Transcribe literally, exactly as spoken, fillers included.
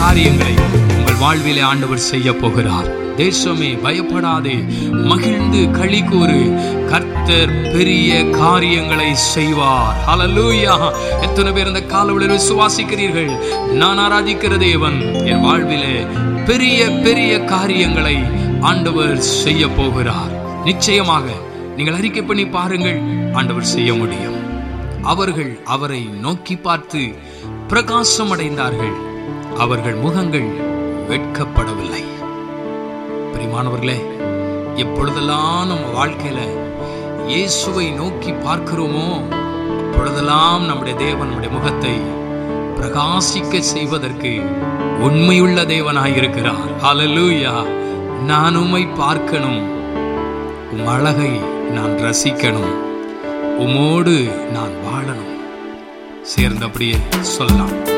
காரியங்களை உங்கள் வாழ்விலே ஆண்டவர் செய்ய போகிறார். தேசமே பயப்படாதே, மகிழ்ந்து களி கூறு, கர்த்தர் பெரிய காரியங்களை செய்வார். ஹல்லேலூயா! எத்தனை பேர் இந்த காலவெளியில் விசுவாசிக்கிறீர்கள்? நான் ஆராதிக்கிற தேவன் என் வாழ்விலே பெரிய பெரிய காரியங்களை ஆண்டவர் செய்ய போகிறார். நிச்சயமாக நீங்கள் அறிக்கை பண்ணி பாருங்கள், ஆண்டவர் செய்ய முடியும். அவர்கள் அவரை நோக்கி பார்த்து பிரகாசம் அடைந்தார்கள், அவர்கள் முகங்கள் வெட்கப்படவில்லை. பிரியமானவர்களே, எப்பொழுதெல்லாம் நம்ம வாழ்க்கையில இயேசுவை நோக்கி பார்க்கிறோமோ அப்பொழுதெல்லாம் நம்முடைய தேவன் நம்முடைய முகத்தை பிரகாசிக்க செய்வதற்கு உண்மையுள்ள தேவனாயிருக்கிறார். ஹல்லேலூயா! நான் உம்மை பார்க்கணும், உம் அழகை நான் ரசிக்கணும், உம்மோடு நான் வாழணும். சேர்ந்தபடியே சொல்லலாம்.